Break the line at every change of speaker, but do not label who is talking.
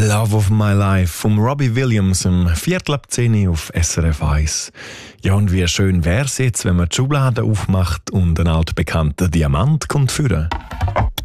Love of My Life vom Robbie Williams um 9:15 auf SRF 1. Ja, und wie schön wär's jetzt, wenn man die Schublade aufmacht und ein altbekannter Diamant kommt führen.